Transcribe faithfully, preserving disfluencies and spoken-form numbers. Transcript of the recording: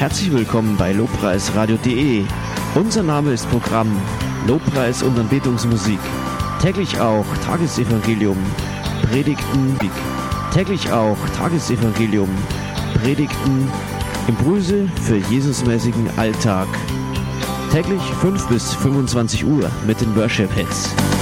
Herzlich willkommen bei lobpreisradio punkt de. Unser Name ist Programm Lobpreis und Anbetungsmusik. Täglich auch Tagesevangelium, Predigten, täglich auch Tagesevangelium, Predigten, Impulse für Jesusmäßigen Alltag. Täglich fünf bis fünfundzwanzig Uhr mit den Worship Hits.